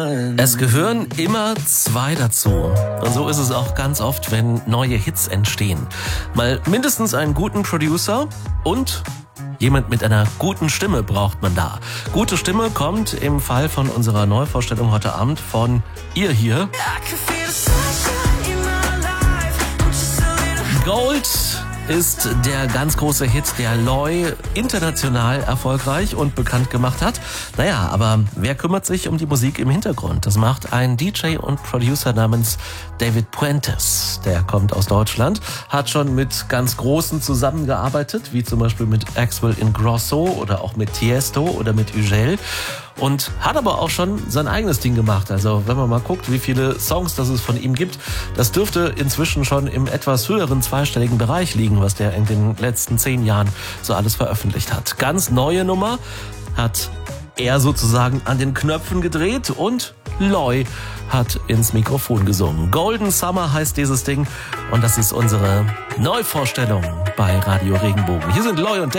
Es gehören immer zwei dazu. Und so ist es auch ganz oft, wenn neue Hits entstehen. Mal mindestens einen guten Producer und jemand mit einer guten Stimme braucht man da. Gute Stimme kommt im Fall von unserer Neuvorstellung heute Abend von ihr hier. Gold ist der ganz große Hit, der Loy international erfolgreich und bekannt gemacht hat. Naja, aber wer kümmert sich um die Musik im Hintergrund? Das macht ein DJ und Producer namens David Puentes. Der kommt aus Deutschland, hat schon mit ganz Großen zusammengearbeitet, wie zum Beispiel mit Axwell Ingrosso oder auch mit Tiesto oder mit Ugel. Und hat aber auch schon sein eigenes Ding gemacht. Also wenn man mal guckt, wie viele Songs das es von ihm gibt, das dürfte inzwischen schon im etwas höheren zweistelligen Bereich liegen, was der in den letzten 10 Jahren so alles veröffentlicht hat. Ganz neue Nummer hat er sozusagen an den Knöpfen gedreht und Loy hat ins Mikrofon gesungen. Golden Summer heißt dieses Ding und das ist unsere Neuvorstellung bei Radio Regenbogen. Hier sind Loy und Dave.